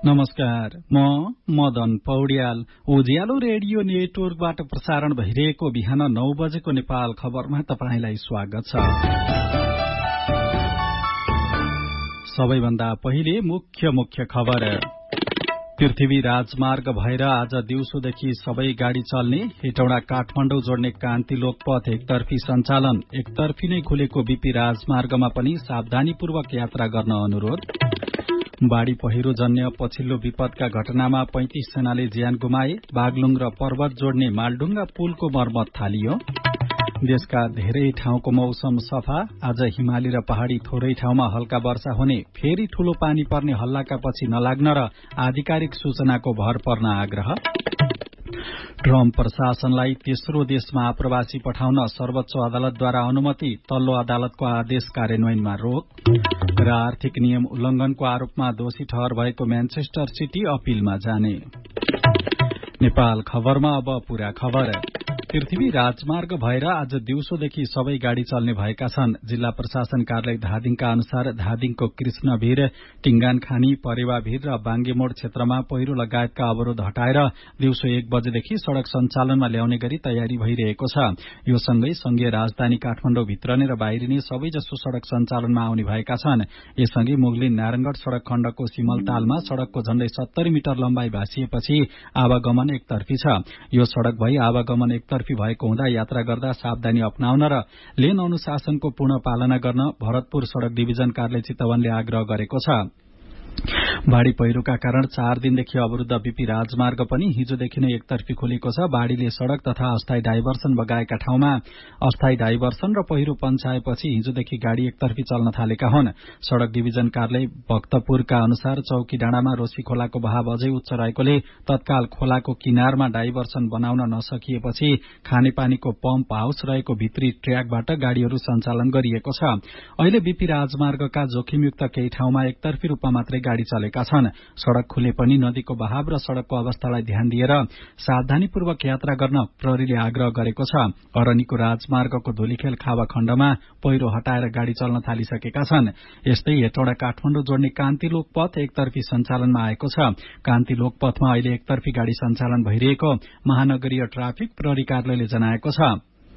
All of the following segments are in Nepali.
नमस्कार, म मदन पौड्याल। उज्यालो रेडियो नेटवर्कबाट प्रसारण भइरहेको बिहान 9 बजेको नेपाल खबरमा तपाईंलाई स्वागत छ। सबैभन्दा पहिले मुख्य खबर। पृथ्वी राजमार्ग भएर आज दिउँसोदेखि सबै गाड़ी चल्ने, हेटौडा काठमाडौँ जोड्ने कान्ति लोकपथ एकतर्फी सञ्चालन, एकतर्फी नै खुलेको बीपी राजमार्गमा पनि सावधानीपूर्वक यात्रा गर्न अनुरोध। बाढ़ी पहिरो जन्य पछिल्लो विपदका घटनामा 35 जनाले ज्यान गुमाए, बागलुङ र पर्वत जोड्ने मालढुङ्गा पुलको मर्मत थालियो। देशका धेरै ठाउँको मौसम सफा, आज हिमाली र पहाड़ी थोरै ठाउँमा हल्का वर्षा हुने, फेरि ठूलो पानी पर्ने हल्लाका पछि नलाग्न र आधिकारिक सूचनाको भर पर्न आग्रह। ट्रम्प प्रशासनलाई तेस्रो देशमा आप्रवासी पठाउन सर्वोच्च अदालतद्वारा अनुमति, तल्लो अदालतको आदेश कार्यान्वयनमा रोक। र आर्थिक नियम उल्लंघनको आरोपमा दोषी ठहर भएको म्यानचेस्टर सिटी अपीलमा जाने। नेपाल खबरमा अब पूरा खबर। पृथ्वी राजमार्ग भएर आज दिउँसोदेखि सबै गाड़ी चल्ने भएका छन्। जिल्ला प्रशासन कार्यालय धादिङका अनुसार धादिङको कृष्णभिर, टिङ्गानखानी, परेवाभिर र बाङ्गेमोड़ क्षेत्रमा पहिरो लगायतका अवरोध हटाएर दिउँसो 1 बजेदेखि सड़क सञ्चालनमा ल्याउने गरी तयारी भइरहेको छ। यो सँगै संघीय राजधानी काठमाडौँ भित्रने र बाहिरिने सबैजसो सड़क सञ्चालनमा आउने भएका छन्। यससँगै मुगलिन नारायणगढ़ सड़क खण्डको सिमलतालमा सड़कको झण्डै 70 मिटर लम्बाई भाँसिएपछि आवागमन एकतर्फी छ। यो सड़क भई आवागमन एकतर्फी भएको हुँदा यात्रा गर्दा सावधानी अपनाउन र लेन अनुशासनको पूर्ण पालना गर्न भरतपुर सड़क डिभिजन कार्यालय चितवनले आग्रह गरेको छ। बाढ़ी पहिरोका कारण 4 दिनदेखि अवरुद्ध बीपी राजमार्ग पनि हिजोदेखि नै एकतर्फी खुलेको छ। बाढ़ीले सड़क तथा अस्थायी डाइभर्सन बगाएका ठाउँमा अस्थायी डाइभर्सन र पहिरो पन्छाएपछि हिजोदेखि गाड़ी एकतर्फी चल्न थालेका हुन्। सड़क डिभिजन कार्यालय भक्तपुरका अनुसार चौकी डाँडामा रोशी खोलाको बहाव अझै उच्च रहेकोले तत्काल खोलाको किनारमा डाइभर्सन बनाउन नसकिएपछि खानेपानीको पम्प हाउस रहेको भित्री ट्र्याकबाट गाड़ीहरू सञ्चालन गरिएको छ। अहिले बीपी राजमार्गका जोखिमयुक्त केही ठाउँमा एकतर्फी रूपमा मात्रै गाड़ी चलेका छन्। सड़क खुले पनि नदीको बहाव र सड़कको अवस्थालाई ध्यान दिएर सावधानीपूर्वक यात्रा गर्न प्रहरीले आग्रह गरेको छ। अरनीको राजमार्गको धुलीखेल खावा खण्डमा पहिरो हटाएर गाड़ी चल्न थालिसकेका छन्। यस्तै हेटौडा काठमाडौँ जोड्ने कान्ति लोकपथ एकतर्फी सञ्चालनमा आएको छ। कान्ति लोकपथमा अहिले एकतर्फी गाड़ी सञ्चालन भइरहेको महानगरीय ट्राफिक प्रहरी कार्यालयले जनाएको छ।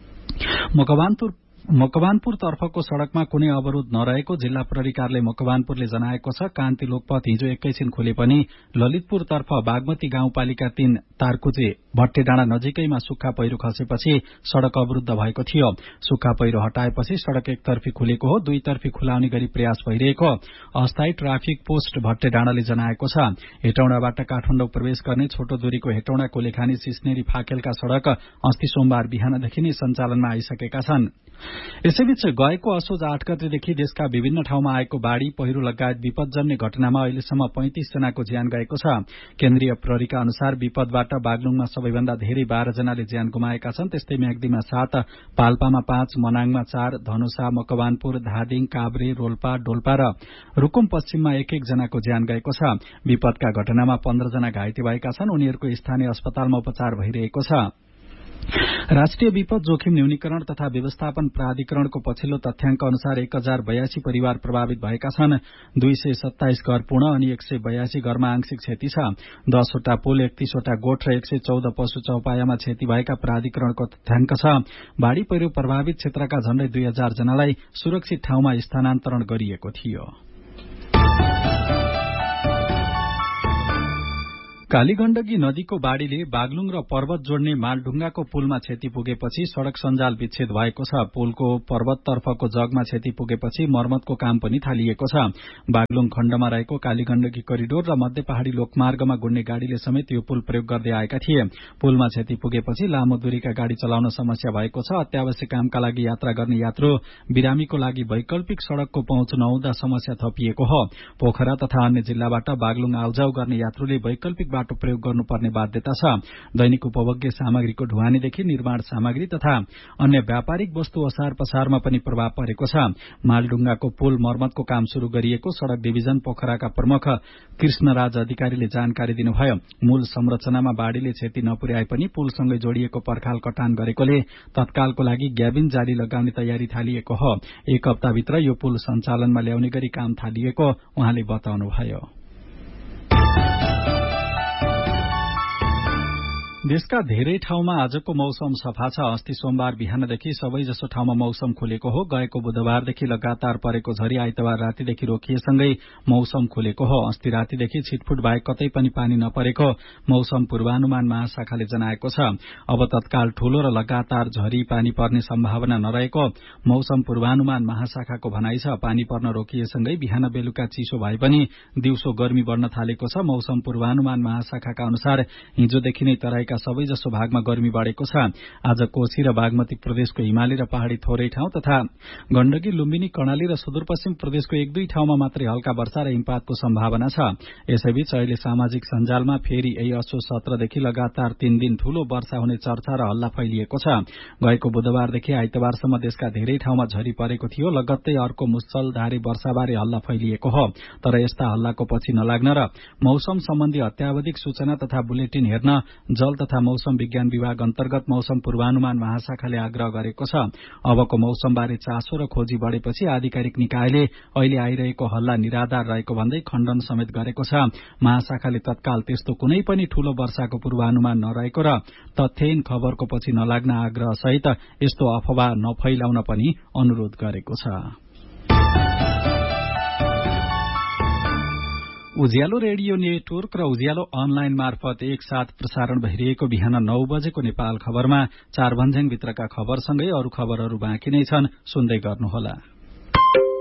मकवानपुर तर्फको सड़कमा कुनै अवरोध नरहेको जिल्ला प्रहरी कार्यालय मकवानपुरले जनाएको छ। कान्ति लोकपथ हिजो एकैछिन खुले पनि ललितपुर तर्फ बागमती गाउँपालिका 3 तारकुचे भट्टे डाँडा नजिकैमा सुक्खा पहिरो खसेपछि सड़क अवरुद्ध भएको थियो। सुक्खा पहिरो हटाएपछि सड़क एकतर्फी खुलेको हो। दुईतर्फी खुलाउने गरी प्रयास भइरहेको अस्थायी ट्राफिक पोस्ट भट्टे डाँडाले जनाएको छ। हेटौडाबाट काठमाडौँ प्रवेश गर्ने छोटो दूरीको हेटौडा कोलेखानी सिस्नेरी फाकेलका सड़क अस्ति सोमबार बिहानदेखि नै सञ्चालनमा आइसकेका छन्। यसैबीच गएको असोज 8 गतेदेखि देशका विभिन्न ठाउँमा आएको बाढ़ी पहिरो लगायत विपदजन्य घटनामा अहिलेसम्म 35 जनाको ज्यान गएको छ। केन्द्रीय प्रहरीका अनुसार विपदबाट बागलुङमा सबैभन्दा धेरै 12 जनाले ज्यान गुमाएका छन्। त्यस्तै म्याग्दीमा 7, पाल्पामा 5, मनाङमा 4, धनुषा, मकवानपुर, धादिङ, काभ्रे, रोल्पा, डोल्पा र रुकुम पश्चिममा 1-1 जनाको ज्यान गएको छ। विपदका घटनामा 15 जना घाइते भएका छन्। उनीहरूको स्थानीय अस्पतालमा उपचार भइरहेको छ। राष्ट्रिय विपद जोखिम न्यूनीकरण तथा व्यवस्थापन प्राधिकरणको पछिल्लो तथ्याङ्क अनुसार 1082 परिवार प्रभावित भएका छन्। 227 घर पूर्ण अनि 182 घरमा आंशिक क्षति छ। 10 वटा पुल, 31 वटा गोठ र 114 पशु चौपायामा क्षति भएका प्राधिकरणको तथ्याङ्क छ। बाढ़ी पहिरो प्रभावित क्षेत्रका झण्डै 2000 जनालाई सुरक्षित ठाउँमा स्थानान्तरण गरिएको थियो। कालीगण्डकी नदीको बाढ़ीले बागलुङ र पर्वत जोड्ने मालढुङ्गाको पुलमा क्षति पुगेपछि सड़क सञ्जाल विच्छेद भएको छ। पुलको पर्वततर्फको जगमा क्षति पुगेपछि मर्मतको काम पनि थालिएको छ। बागलुङ खण्डमा रहेको कालीगण्डकी करिडोर र मध्य पहाड़ी लोकमार्गमा गुड्ने गाड़ीले समेत यो पुल प्रयोग गर्दै आएका थिए। पुलमा क्षति पुगेपछि लामो दूरीका गाड़ी चलाउन समस्या भएको छ। अत्यावश्यक कामका लागि यात्रा गर्ने यात्रु बिरामीको लागि वैकल्पिक सड़कको पहुँच नहुँदा समस्या थपिएको हो। पोखरा तथा अन्य जिल्लाबाट बागलुङ आउजाउ गर्ने यात्रुले वैकल्पिक बाटो प्रयोग गर्नुपर्ने बाध्यता छ। दैनिक उपभोग्य सामग्रीको ढुवानीदेखि निर्माण सामग्री तथा अन्य व्यापारिक वस्तु ओसार पसारमा पनि प्रभाव परेको छ। मालढुङ्गाको पुल मर्मतको काम शुरू गरिएको सड़क डिभिजन पोखराका प्रमुख कृष्णराज अधिकारीले जानकारी दिनुभयो। मूल संरचनामा बाढ़ीले क्षति नपुर्याए पनि पुलसँगै जोडिएको पर्खाल कटान गरेकोले तत्कालको लागि ग्याबिन जाली लगाउने तयारी थालिएको हो। 1 हप्ताभित्र यो पुल सञ्चालनमा ल्याउने गरी काम थालिएको उहाँले बताउनुभयो। देशका धेरै ठाउँमा आजको मौसम सफा छ। अस्ति सोमबार बिहानदेखि सबैजसो ठाउँमा मौसम खुलेको हो। गएको बुधबारदेखि लगातार परेको झरी आइतबार रातिदेखि रोकिएसँगै मौसम खुलेको हो। अस्ति रातिदेखि छिटफुट बाहेक कतै पनि पानी नपरेको मौसम पूर्वानुमान महाशाखाले जनाएको छ। अब तत्काल ठूलो र लगातार झरी पानी पर्ने सम्भावना नरहेको मौसम पूर्वानुमान महाशाखाको भनाइ छ। पानी पर्न रोकिएसँगै बिहान बेलुका चिसो भए पनि दिउँसो गर्मी बढ्न थालेको छ। मौसम पूर्वानुमान महाशाखाका अनुसार हिजोदेखि नै तराईका सबैजसो भागमा गर्मी बढ़ेको छ। आज कोशी र बागमती प्रदेशको हिमाली र पहाड़ी थोरै ठाउँ तथा गण्डकी, लुम्बिनी, कर्णाली र सुदूरपश्चिम प्रदेशको एक दुई ठाउँमा मात्रै हल्का वर्षा र हिमपातको सम्भावना छ। यसैबीच अहिले सामाजिक सञ्जालमा फेरि यही असोज 17 देखि लगातार 3 दिन ठूलो वर्षा हुने चर्चा र हल्ला फैलिएको छ। गएको बुधबारदेखि आइतबारसम्म देशका धेरै ठाउँमा झरी परेको थियो। लगत्तै अर्को मुसलधारे वर्षाबारे हल्ला फैलिएको हो। तर यस्ता हल्लाको पछि नलाग्न र मौसम सम्बन्धी अत्यावधिक सूचना तथा बुलेटिन हेर्न जल तथा मौसम विज्ञान विभाग अन्तर्गत मौसम पूर्वानुमान महाशाखाले आग्रह गरेको छ। अबको मौसमबारे चासो र खोजी बढ़ेपछि आधिकारिक निकायले अहिले आइरहेको हल्ला निराधार रहेको भन्दै खण्डन समेत गरेको छ। महाशाखाले तत्काल त्यस्तो कुनै पनि ठूलो वर्षाको पूर्वानुमान नरहेको र तथ्यहीन खबरको पछि नलाग्न आग्रह सहित यस्तो अफवाह नफैलाउन पनि अनुरोध गरेको छ। उज्यालो रेडियो नेटवर्क र उज्यालो अनलाइन मार्फत एकसाथ प्रसारण भइरहेको बिहान 9 बजेको नेपाल खबरमा 4 भन्ज्याङ भित्रका खबरसँगै अरू खबरहरू बाँकी नै छन्, सुन्दै गर्नुहोला।